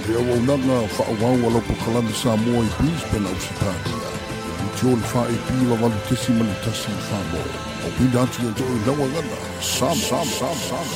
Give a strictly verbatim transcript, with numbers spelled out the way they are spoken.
E au au nanga whaawau alo po kalame Samoa i Brisbane au Sitania. Tio le wha e pila walu tesi mani tasi wha mo. O pina atu e to e lawa gana. Sam, sam, sam, sam.